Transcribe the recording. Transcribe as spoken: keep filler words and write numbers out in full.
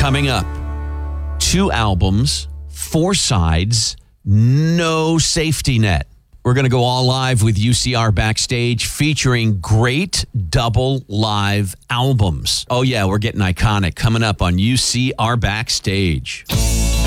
Coming up, two albums, four sides, no safety net. We're going to go all live with U C R Backstage featuring great double live albums. Oh, yeah, we're getting iconic coming up on U C R Backstage.